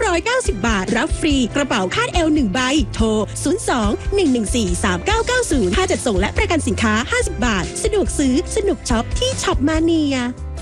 990 บาทรับฟรีกระเป๋าคาดเอว1ใบโทร02-114-3990ค่าจัดส่งและประกันสินค้า50 บาทสะดวกซื้อสนุกช็อปที่ช็อปมาเนีย